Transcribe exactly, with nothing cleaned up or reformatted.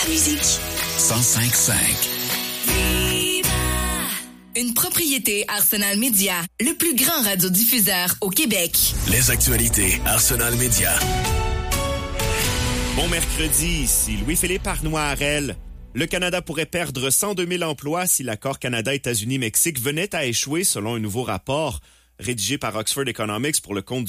la musique. cent cinq cinq. Une propriété Arsenal Média, le plus grand radiodiffuseur au Québec. Les actualités Arsenal Média. Bon mercredi, ici Louis-Philippe Arnois-Harel. Le Canada pourrait perdre cent deux mille emplois si l'accord Canada-États-Unis-Mexique venait à échouer selon un nouveau rapport rédigé par Oxford Economics pour le compte